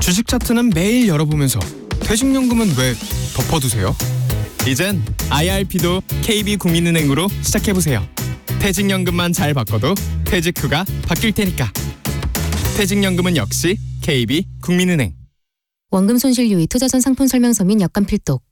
주식 차트는 매일 열어보면서 퇴직연금은 왜 덮어두세요? 이젠 IRP도 KB국민은행으로 시작해보세요. 퇴직연금만 잘 바꿔도 퇴직 후가 바뀔 테니까. 퇴직연금은 역시 KB국민은행. 원금 손실 유의 투자전 상품 설명서 및 약관 필독.